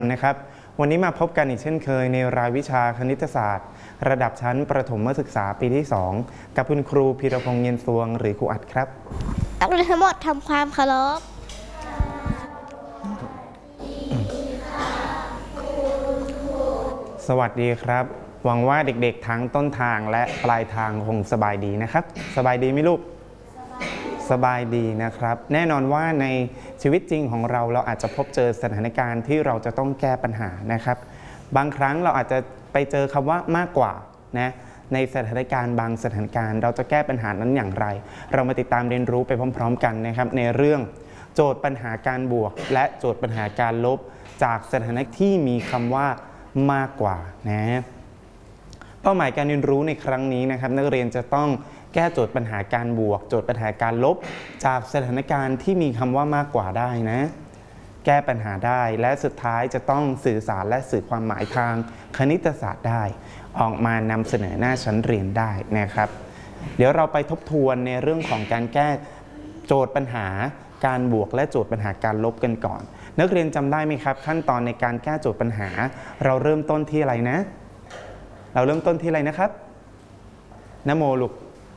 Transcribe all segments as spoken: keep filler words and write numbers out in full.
นะครับวันนี้มาพบกันอีกเช่นเคยในรายวิชาคณิตศาสตร์ระดับชั้นประถมศึกษาปีที่สองกับคุณครูพีรพงษ์เย็นสวงหรือครูอัดครับนักเรียนทั้งหมดทำความเคารพสวัสดีครับหวังว่าเด็กๆทั้งต้นทางและปลายทางคงสบายดีนะครับสบายดีไหมลูกสบายดีนะครับแน่นอนว่าในชีวิตจริงของเราเราอาจจะพบเจอสถานการณ์ที่เราจะต้องแก้ปัญหานะครับบางครั้งเราอาจจะไปเจอคำว่ามากกว่านะในสถานการณ์บางสถานการณ์เราจะแก้ปัญหานั้นอย่างไรเรามาติดตามเรียนรู้ไปพร้อมๆกันนะครับในเรื่องโจทย์ปัญหาการบวกและโจทย์ปัญหาการลบจากสถานะที่มีคำว่ามากกว่านะเป้าหมายการเรียนรู้ในครั้งนี้นะครับนักเรียนจะต้องแก้โจทย์ปัญหาการบวกโจทย์ปัญหาการลบจากสถานการณ์ที่มีคำว่ามากกว่าได้นะแก้ปัญหาได้และสุดท้ายจะต้องสื่อสารและสื่อความหมายทางคณิตศาสตร์ได้ออกมานำเสนอหน้าชั้นเรียนได้นะครับเดี๋ยวเราไปทบทวนในเรื่องของการแก้โจทย์ปัญหาการบวกและโจทย์ปัญหาการลบกันก่อนนักเรียนจำได้ไหมครับขั้นตอนในการแก้โจทย์ปัญหาเราเริ่มต้นที่อะไรนะเราเริ่มต้นที่อะไรนะครับนโมลูก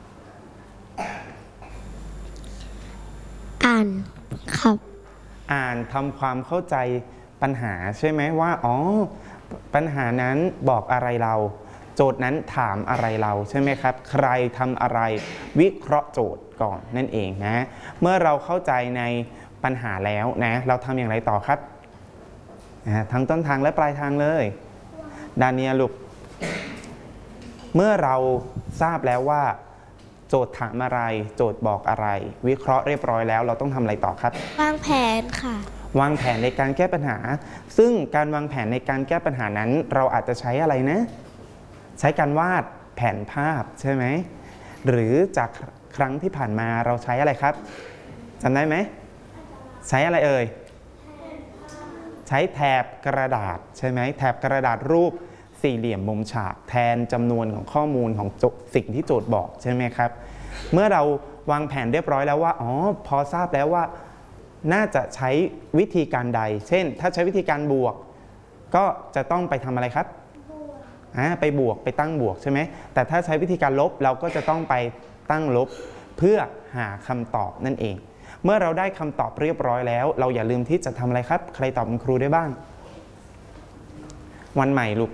อ่านครับอ่านทำความเข้าใจปัญหาใช่ไหมว่าอ๋อปัญหานั้นบอกอะไรเราโจทย์นั้นถามอะไรเราใช่ไหมครับใครทำอะไรวิเคราะห์โจทย์ก่อนนั่นเองนะเมื่อเราเข้าใจในปัญหาแล้วนะเราทำอย่างไรต่อครับทั้งต้นทางและปลายทางเลยดาเนียลูกเมื่อเราทราบแล้วว่าโจทย์ถามอะไรโจทย์บอกอะไรวิเคราะห์เรียบร้อยแล้วเราต้องทำอะไรต่อครับวางแผนค่ะวางแผนในการแก้ปัญหาซึ่งการวางแผนในการแก้ปัญหานั้นเราอาจจะใช้อะไรนะใช้การวาดแผนภาพใช่ไหมหรือจากครั้งที่ผ่านมาเราใช้อะไรครับจำได้ไหมใช้อะไรเอ่ยใช้แถบกระดาษใช่ไหมแถบกระดาษรูปสี่เหลี่ยมมุมฉากแทนจำนวนของข้อมูลของสิ่งที่โจทย์บอกใช่ไหมครับเมื่อเราวางแผนเรียบร้อยแล้วว่าอ๋อพอทราบแล้วว่าน่าจะใช้วิธีการใดเช่นถ้าใช้วิธีการบวกก็จะต้องไปทำอะไรครับอ่าไปบวกไปตั้งบวกใช่ไหมแต่ถ้าใช้วิธีการลบเราก็จะต้องไปตั้งลบเพื่อหาคำตอบนั่นเองเมื่อเราได้คำตอบเรียบร้อยแล้วเราอย่าลืมที่จะทำอะไรครับใครตอบคุณครูได้บ้างวันใหม่ลูก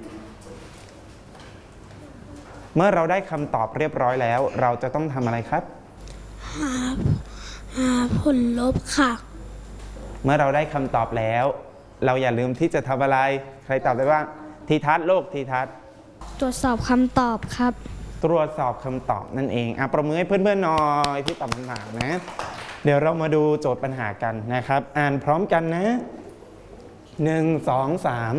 เมื่อเราได้คำตอบเรียบร้อยแล้วเราจะต้องทำอะไรครับหาหาผลลบค่ะเมื่อเราได้คำตอบแล้วเราอย่าลืมที่จะทำอะไรใครตอบได้บ้างทีทัศน์โลกทีทัศน์ตรวจสอบคำตอบครับตรวจสอบคำตอบนั่นเองอ่ะประมือให้เพื่อนๆหน่อยที่ตอบคำถามนะเดี๋ยวเรามาดูโจทย์ปัญหากันนะครับอ่านพร้อมกันนะหนึ่งสองสาม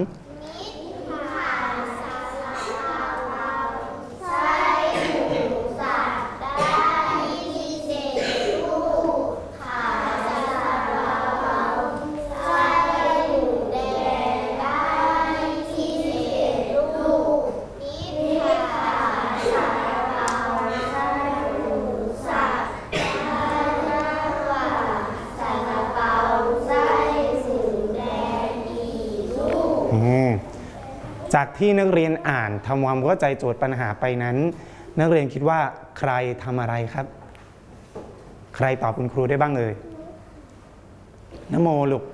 จากที่นักเรียนอ่านทำความเข้าใจโจทย์ปัญหาไปนั้นนักเรียนคิดว่าใครทำอะไรครับใครตอบคุณครูได้บ้างเลยนโมลูก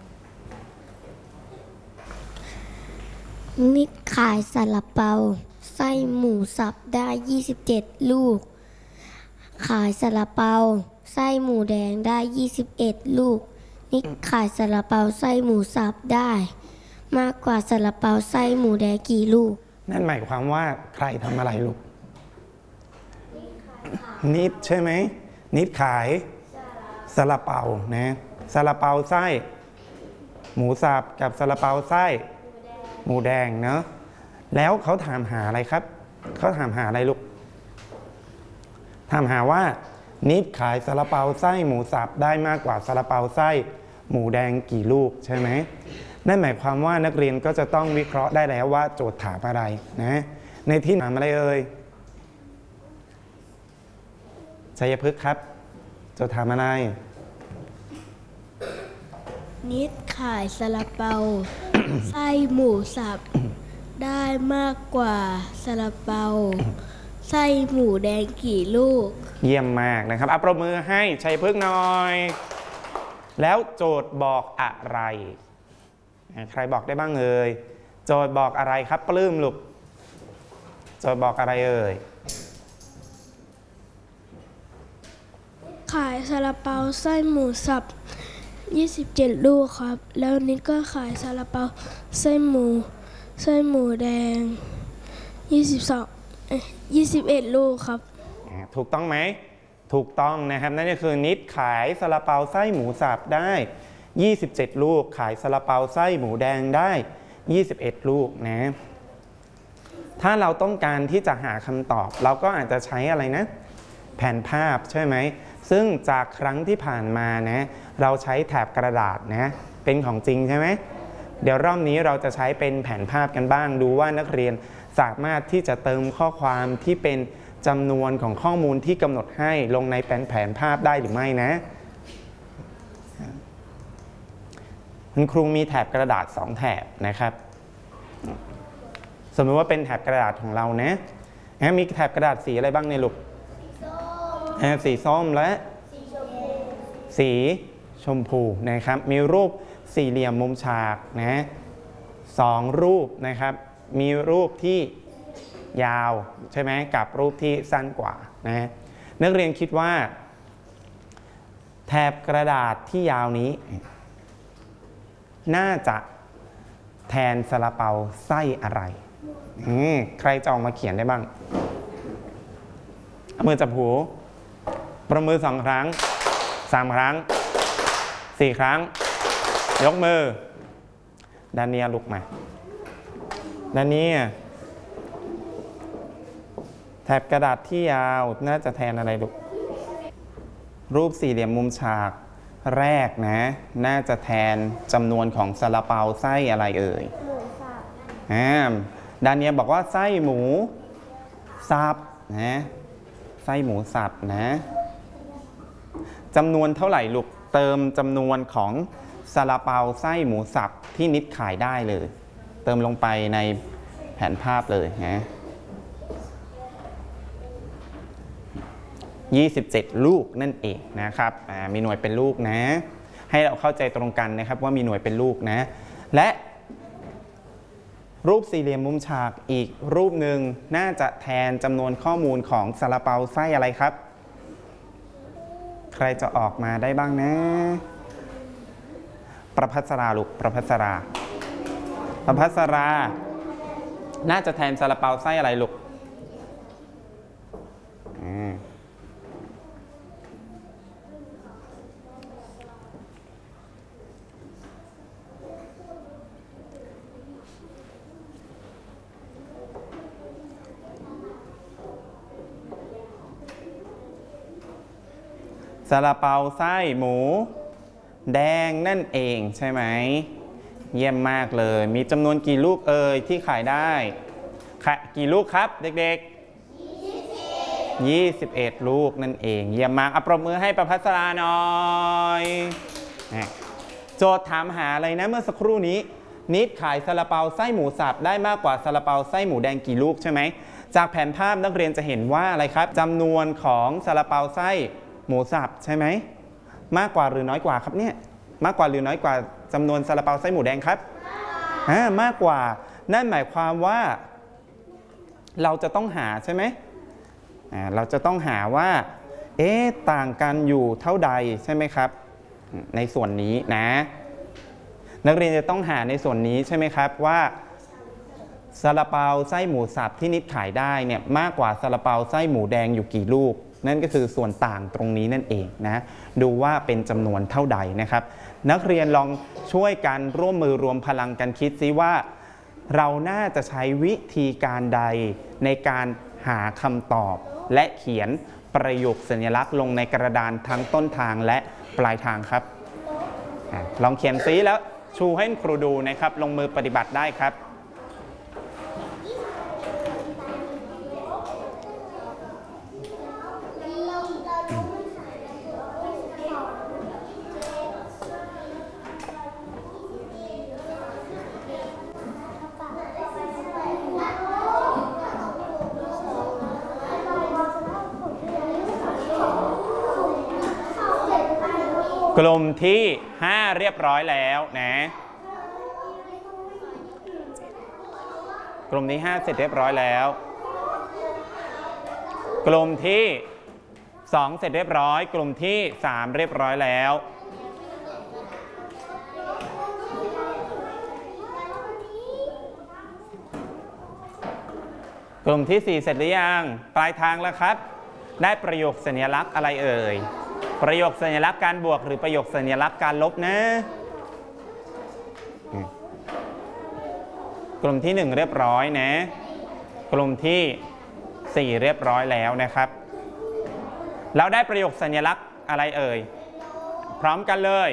นิดขายซาลาเปาไส้หมูสับได้ยี่สิบเจ็ดลูกขายซาลาเปาไส้หมูแดงได้ยี่สิบเอ็ดลูกนิดขายซาลาเปาไส้หมูสับได้มากกว่าซาลาเปาไส้หมูแดงกี่ลูกนั่นหมายความว่าใครทำอะไรลูกนิดใช่ไหมนิดขายซาลาเปานะซาลาเปาไส้หมูสับกับซาลาเปาไส้หมูแดงเนาะแล้วเขาถามหาอะไรครับเขาถามหาอะไรลูกถามหาว่านิดขายซาลาเปาไส้หมูสับได้มากกว่าซาลาเปาไส้หมูแดงกี่ลูกใช่ไหมนั่นหมายความว่านักเรียนก็จะต้องวิเคราะห์ได้แล้วว่าโจทย์ถามอะไรนะในที่ถามอะไรเอ่ยชัยพฤกษ์ครับโจทย์ถามอะไรนิดขายซาลาเปา ไส้หมูสับได้มากกว่าซาลาเปา ไส้หมูแดงกี่ลูกเยี่ยมมากนะครับอัปรบมือให้ชัยพฤกษ์หน่อย แล้วโจทย์บอกอะไรใครบอกได้บ้างเอ่ยโจทย์บอกอะไรครับปลื้มลูกโจทย์บอกอะไรเอ่ยขายซาลาเปาไส้หมูสับยี่สิบเจ็ดลูกครับ แล้วนิดก็ขายซาลาเปาไส้หมูไส้หมูแดงยี่สิบสองเอ้ยยี่สิบเอ็ดลูกครับถูกต้องไหมถูกต้องนะครับนั่นก็คือนิดขายซาลาเปาไส้หมูสับได้ยี่สิบเจ็ดลูกขายซาลาเปาไส้หมูแดงได้ยี่สิบเอ็ดลูกนะถ้าเราต้องการที่จะหาคำตอบเราก็อาจจะใช้อะไรนะแผนภาพใช่ไหมซึ่งจากครั้งที่ผ่านมานะเราใช้แถบกระดาษนะเป็นของจริงใช่ไหมเดี๋ยวรอบนี้เราจะใช้เป็นแผนภาพกันบ้างดูว่านักเรียนสามารถที่จะเติมข้อความที่เป็นจำนวนของข้อมูลที่กำหนดให้ลงในแผนแผนภาพได้หรือไม่นะคุณครูมีแถบกระดาษสองแถบนะครับสมมติว่าเป็นแถบกระดาษของเรานะมีแถบกระดาษสีอะไรบ้างในลูกสีส้มและสีชมพูนะครับมีรูปสี่เหลี่ยมมุมฉากนะสองรูปนะครับมีรูปที่ยาวใช่ไหมกับรูปที่สั้นกว่านะนักเรียนคิดว่าแถบกระดาษที่ยาวนี้น่าจะแทนซาลาเปาไส้อะไรใครจะออกมาเขียนได้บ้างเอามือจับหูประมือสองครั้งสามครั้งสี่ครั้งยกมือดาเนียลุกมาดาเนียแถบกระดาษที่ยาวน่าจะแทนอะไรลูกรูปสี่เหลี่ยมมุมฉากแรกนะน่าจะแทนจำนวนของซาลาเปาไส้อะไรเอ่ยหมูสับอ่าดาเนียบอกว่าไส้หมูสับนะไส้หมูสับนะจำนวนเท่าไหร่ลูกเติมจำนวนของซาลาเปาไส้หมูสับที่นิดขายได้เลยเติมลงไปในแผนภาพเลยนะยี่สิบเจ็ดลูกนั่นเองนะครับมีหน่วยเป็นลูกนะให้เราเข้าใจตรงกันนะครับว่ามีหน่วยเป็นลูกนะและรูปสี่เหลี่ยมมุมฉากอีกรูปหนึ่งน่าจะแทนจำนวนข้อมูลของซาลาเปาไส้อะไรครับใครจะออกมาได้บ้างนะประภัสราลูกประภัสราประภัสราน่าจะแทนซาลาเปาไส้อะไรลูกซาลาเปาไส้หมูแดงนั่นเองใช่ไหมเยี่ยมมากเลยมีจำนวนกี่ลูกเอ่ยที่ขายได้กี่ลูกครับเด็กๆยี่สิบเอ็ดลูกนั่นเองเยี่ยมมากอัปรบมือให้ประภัสราหน่อยโจทย์ถามหาอะไรนะเมื่อสักครู่นี้นิดขายซาลาเปาไส้หมูสับได้มากกว่าซาลาเปาไส้หมูแดงกี่ลูกใช่ไหมจากแผนภาพนักเรียนจะเห็นว่าอะไรครับจำนวนของซาลาเปาไส้หมูสับใช่ไหมมากกว่าหรือน้อยกว่าครับเนี่ยมากกว่าหรือน้อยกว่าจำนวนซาลาเปาไส้หมูแดงครับอ่ามากกว่านั่นหมายความว่าเราจะต้องหาใช่ไหมอ่าเราจะต้องหาว่าเอ๊ะต่างกันอยู่เท่าใดใช่ไหมครับในส่วนนี้นะนักเรียนจะต้องหาในส่วนนี้ใช่ไหมครับว่าซาลาเปาไส้หมูสับที่นิดขายได้เนี่ยมากกว่าซาลาเปาไส้หมูแดงอยู่กี่ลูกนั่นก็คือส่วนต่างตรงนี้นั่นเองนะดูว่าเป็นจำนวนเท่าใดนะครับนักเรียนลองช่วยกันร่วมมือรวมพลังกันคิดซิว่าเราน่าจะใช้วิธีการใดในการหาคำตอบและเขียนประโยคสัญลักษณ์ลงในกระดานทั้งต้นทางและปลายทางครับลองเขียนซิแล้วชูให้ครูดูนะครับลงมือปฏิบัติได้ครับกลุ่มที่ห้าเรียบร้อยแล้วนะกลุ่มที่ห้าเสร็จเรียบร้อยแล้วกลุ่มที่สองเสร็จเรียบร้อยกลุ่มที่สามเรียบร้อยแล้วกลุ่มที่สี่เสร็จหรือยังปลายทางแล้วครับได้ประโยคสัญลักษณ์อะไรเอ่ยประโยคสัญลักษณ์การบวกหรือประโยคสัญลักษณ์การลบนะกลุ่มที่หนึ่งเรียบร้อยนะกลุ่มที่สี่เรียบร้อยแล้วนะครับเราได้ประโยคสัญลักษณ์อะไรเอ่ยพร้อมกันเลย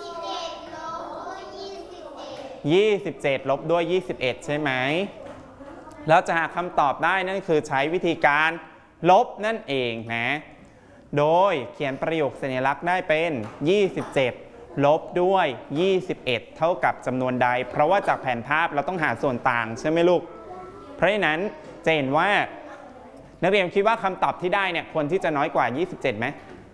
ยี่สิบเจ็ดลบด้วยยี่สิบเอ็ดใช่ไหมแล้วจะหาคำตอบได้นั่นคือใช้วิธีการลบนั่นเองนะโดยเขียนประโยคสัญลักษณ์ได้เป็นยี่สิบเจ็ดลบด้วยยี่สิบเอ็ดเท่ากับจำนวนใดเพราะว่าจากแผนภาพเราต้องหาส่วนต่างใช่ไหมลูกเพราะฉะนั้นจะเห็นว่านักเรียนคิดว่าคำตอบที่ได้เนี่ยควรที่จะน้อยกว่ายี่สิบเจ็ดไหม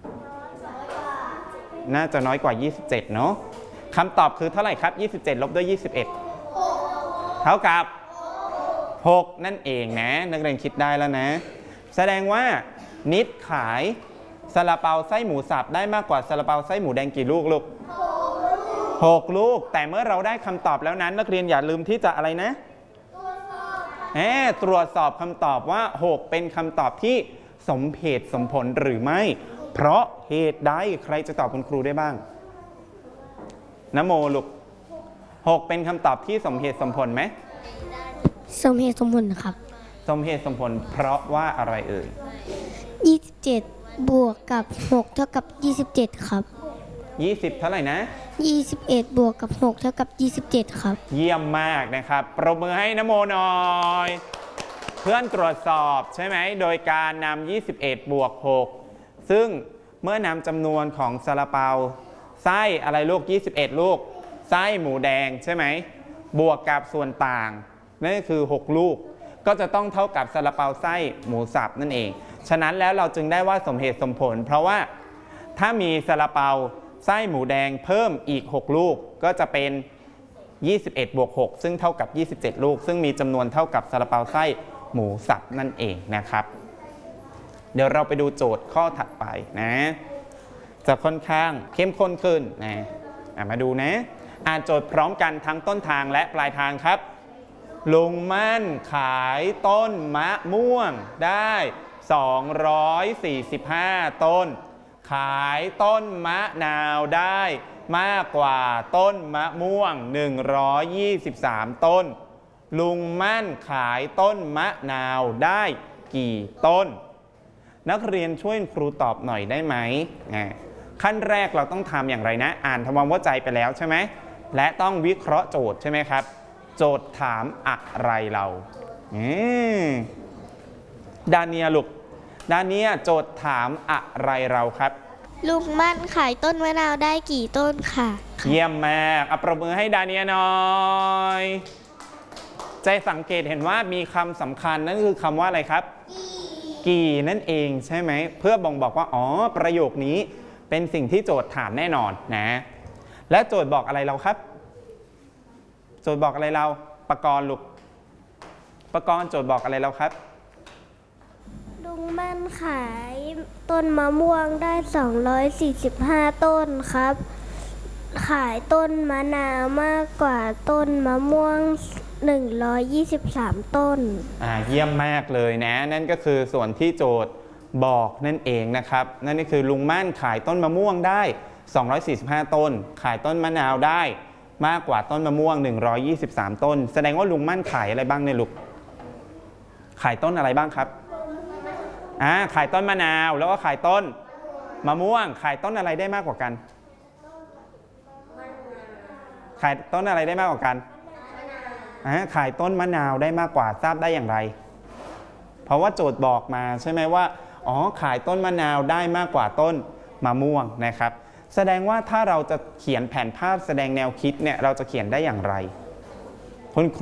น่าจะน้อยกว่ายี่สิบเจ็ดเนาะคำตอบคือเท่าไหร่ครับยี่สิบเจ็ดลบด้วยยี่สิบเอ็ดเท่ากับหกนั่นเองนะนักเรียนคิดได้แล้วนะแสดงว่านิดขายซาลาเปาไส้หมูสับได้มากกว่าซาลาเปาไส้หมูแดงกี่ลูกลูกหกลูกแต่เมื่อเราได้คำตอบแล้วนั้นนักเรียนอย่าลืมที่จะอะไรนะแหมตรวจสอบคำตอบว่าหกเป็นคำตอบที่สมเหตุสมผลหรือไม่เพราะเหตุใดใครจะตอบคุณครูได้บ้างนะโมลูกหกเป็นคำตอบที่สมเหตุสมผลไหมสมเหตุสมผลครับสมเหตุสมผลเพราะว่าอะไรเอ่ยยี่สิบเจ็ดบวกกับหกเท่ากับยี่สิบเจ็ดครับยี่สิบเท่าไหร่นะยี่สิบเอ็ดบวกกับหกเท่ากับยี่สิบเจ็ดครับเยี่ยมมากนะครับปรบมือให้นะโมหน่อยเพื่อนตรวจสอบใช่ไหมโดยการนำยี่สิบเอ็ดบวกหกซึ่งเมื่อนำจำนวนของซาลาเปาไส้อะไรลูกยี่สิบเอ็ดลูกไส้หมูแดงใช่ไหมบวกกับส่วนต่างนั่นก็คือหกลูกก็จะต้องเท่ากับซาลาเปาไส้หมูสับนั่นเองฉะนั้นแล้วเราจึงได้ว่าสมเหตุสมผลเพราะว่าถ้ามีซาลาเปาไส้หมูแดงเพิ่มอีกหกลูกก็จะเป็นยี่สิบเอ็ดบวกหกซึ่งเท่ากับยี่สิบเจ็ดลูกซึ่งมีจำนวนเท่ากับซาลาเปาไส้หมูสับนั่นเองนะครับเดี๋ยวเราไปดูโจทย์ข้อถัดไปนะจะค่อนข้างเข้มข้นขึ้นนะมาดูนะอ่านโจทย์พร้อมกันทั้งต้นทางและปลายทางครับลุงมั่นขายต้นมะม่วงได้สองร้อยสี่สิบห้าต้นขายต้นมะนาวได้มากกว่าต้นมะม่วงหนึ่งร้อยยี่สิบสามต้นลุงมั่นขายต้นมะนาวได้กี่ต้นนักเรียนช่วยครูตอบหน่อยได้ไหมขั้นแรกเราต้องทำอย่างไรนะอ่านทำความเข้าใจไปแล้วใช่ไหมและต้องวิเคราะห์โจทย์ใช่ไหมครับโจทย์ถามอะไรเราดาเนียลูกดาเนียโจทย์ถามอะไรเราครับลุงมั่นขายต้นมะนาวได้กี่ต้นค่ะเยี่ยมมากเอาปรบมือให้ดาเนียหน่อยใจสังเกตเห็นว่ามีคำสำคัญนั่นคือคำว่าอะไรครับกี่นั่นเองใช่ไหมเพื่อบ่งบอกว่าอ๋อประโยคนี้เป็นสิ่งที่โจทย์ถามแน่นอนนะและโจทย์บอกอะไรเราครับโจทย์บอกอะไรเราปกรณ์ลูกปกรณ์โจทย์บอกอะไรเราครับลุงมั่นขายต้นมะม่วงได้สองร้อยสี่สิบห้าต้นครับขายต้นมะนาวมากกว่าต้นมะม่วงหนึ่งร้อยยี่สิบสามต้นอ่าเยี่ยมมากเลยนะนั่นก็คือส่วนที่โจทย์บอกนั่นเองนะครับนั่นก็คือลุงมั่นขายต้นมะม่วงได้สองร้อยสี่สิบห้าต้นขายต้นมะนาวได้มากกว่าต้นมะม่วงหนึ่งร้อยยี่สิบสามต้นแสดงว่าลุงมั่นขายอะไรบ้างเนี่ยลูกขายต้นอะไรบ้างครับอ่าขายต้นมะนาวแล้วก็ขายต้นมะม่วงขายต้นอะไรได้มากกว่ากันขายต้นอะไรได้มากกว่ากันอ่าขายต้นมะนาวได้มากกว่าทราบได้อย่างไรเพราะว่าโจทย์บอกมาใช่ไหมว่าอ๋อขายต้นมะนาวได้มากกว่าต้นมะม่วงนะครับแสดงว่าถ้าเราจะเขียนแผนภาพแสดงแนวคิดเนี่ยเราจะเขียนได้อย่างไรคุณ